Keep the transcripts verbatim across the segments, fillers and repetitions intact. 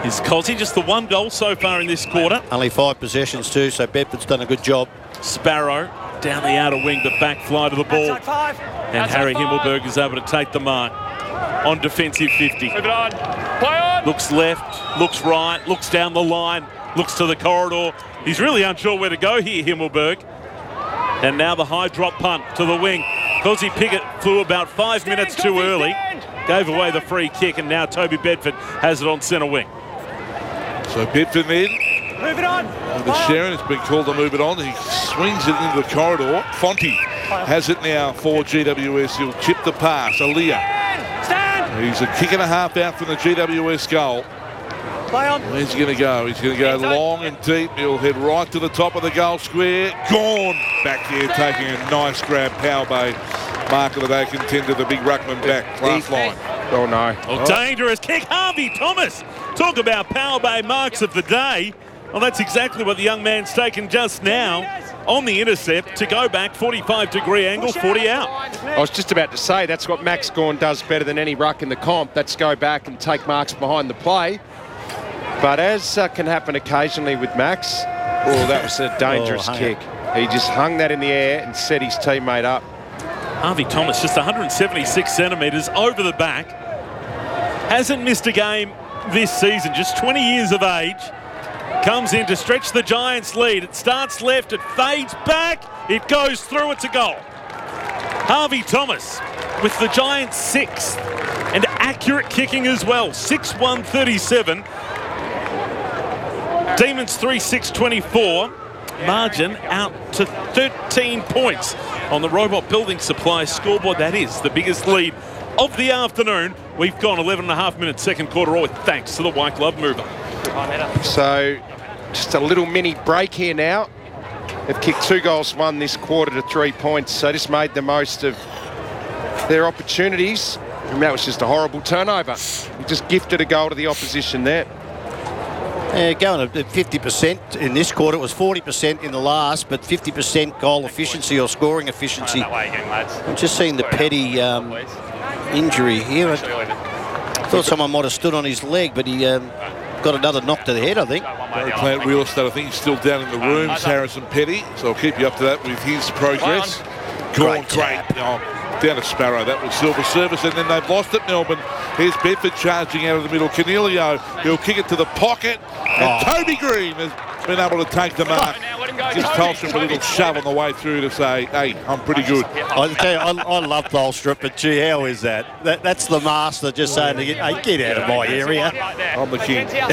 Is Cozzy just the one goal so far in this quarter? Only five possessions too, so Bedford's done a good job. Sparrow down the outer wing, the back fly to the ball. And Harry Himmelberg is able to take the mark on defensive fifty. Move it on. Play on. Looks left, looks right, looks down the line, looks to the corridor. He's really unsure where to go here, Himmelberg. And now the high drop punt to the wing. Cozzy Pickett flew about five Stand, minutes too Cozzy, early. stand. Gave away the free kick, and now Toby Bedford has it on centre wing. So Bedford then. Move it on. The Sharon has been called to move it on. He swings it into the corridor. Fonte has it now for G W S. He'll chip the pass. Aaliyah. Stand. He's a kick and a half out from the G W S goal. Play on. Where's he going to go? He's going to go long and deep. He'll head right to the top of the goal square. Gone. Back there taking a nice grab. Power Bay. Mark of the day contender, the big ruckman back. Last line. Oh, no. Oh, dangerous kick. Harvey Thomas. Talk about Power Bay marks of the day. Well, that's exactly what the young man's taken just now on the intercept to go back forty-five degree angle, forty out. I was just about to say that's what Max Gawn does better than any ruck in the comp. That's go back and take marks behind the play. But as uh, can happen occasionally with Max, oh, that was a dangerous oh, kick. He just hung that in the air and set his teammate up. Harvey Thomas, just one hundred seventy-six centimetres over the back. Hasn't missed a game this season, just twenty years of age. Comes in to stretch the Giants' lead. It starts left, it fades back, it goes through, it's a goal. Harvey Thomas with the Giants' sixth, and accurate kicking as well, six one thirty-seven. Demons three six twenty-four. Margin out to thirteen points on the Robot Building Supply scoreboard. That is the biggest lead of the afternoon. We've gone eleven and a half minutes second quarter all thanks to the White Glove Mover. So just a little mini break here now. They've kicked two goals, one this quarter to three points. So just made the most of their opportunities. And that was just a horrible turnover. He just gifted a goal to the opposition there. Yeah, going at fifty percent in this quarter. It was forty percent in the last, but fifty percent goal efficiency or scoring efficiency. That way again, lads. I'm just seeing the Petty um, injury here. I thought someone might have stood on his leg, but he um, got another knock to the head, I think. Plant Real Estate, I think he's still down in the rooms, Harrison Petty. So I'll keep you up to that with his progress. Gone, great. Oh, down to Sparrow. That was Silver Service, and then they've lost it, Melbourne. Here's Bedford charging out of the middle. Cornelio, he'll kick it to the pocket. And Oh. Toby Green has been able to take the mark. Gives Tolstrup a little shove on the way through to say, hey, I'm pretty good. I tell you, I, I love Tholstrup, but gee, how is that? that? That's the master just saying, to get, hey, get out of my area. I'm the king. He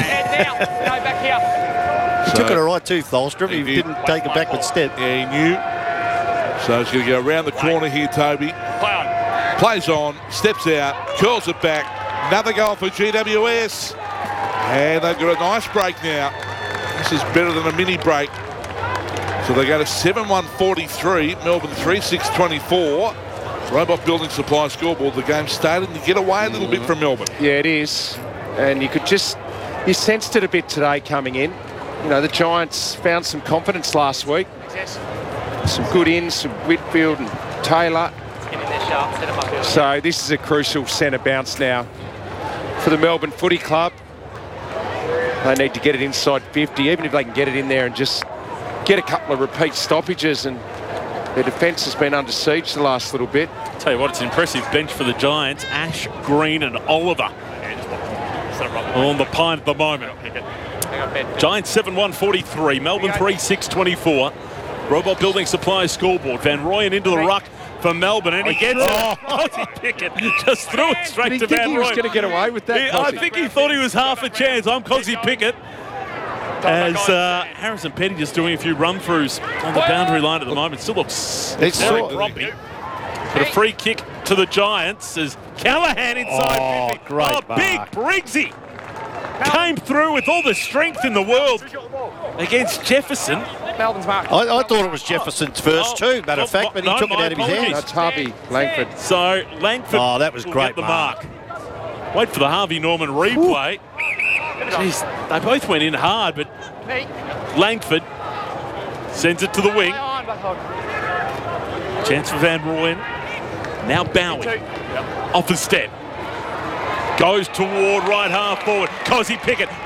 took it all right too, Tholstrup. He, He did. didn't take a backward step. Yeah, he knew. So he's going to go around the corner here, Toby. Plays on, steps out, curls it back. Another goal for G W S. And they've got a nice break now. This is better than a mini break. So they go to seven one forty-three, Melbourne three six twenty-four. Robot Building Supply scoreboard. The game starting to get away a little bit from Melbourne. Yeah, it is. And you could just, you sensed it a bit today coming in. You know, the Giants found some confidence last week. Some good ins, from Whitfield and Taylor. So this is a crucial centre bounce now for the Melbourne Footy Club. They need to get it inside fifty, even if they can get it in there and just get a couple of repeat stoppages, and their defence has been under siege the last little bit. Tell you what, it's an impressive bench for the Giants. Ash, Green and Oliver on the pine at the moment. Giants seven one forty-three, Melbourne three six twenty-four. Robot Building Supply scoreboard. Van Rooyen into the ruck for Melbourne, and he gets it. Cozzy Pickett just threw it straight Did to he think Van he was Rooyen. going to get away with that? He- I Cozzy? think he thought he was half a chance. I'm Cozzy Pickett. As uh, Harrison Petty just doing a few run-throughs on the boundary line at the moment. Still looks It's very sort of- grumpy. But a free kick to the Giants as Callahan inside Oh, fifty. great Oh, big mark. Briggsy came through with all the strength in the world against Jefferson. Melbourne's mark. I, I thought it was Jefferson's first Oh, too, matter of oh, fact, but he no, took it my out of his apologies. hands. That's Harvey Langford. So Langford Oh, that was will great get the mark. mark. Wait for the Harvey Norman replay. Jeez, they both went in hard, but Langford sends it to the wing. Chance for Van Rooyen. Now Bowie. Off the step. Goes toward right half forward. Cozzy Pickett